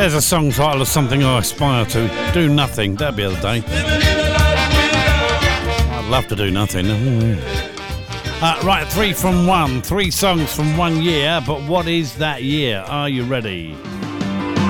There's a song title of something I aspire to. Do nothing. That'd be the day. I'd love to do nothing. Right, 3 from 1. 3 songs from 1 year, but what is that year? Are you ready?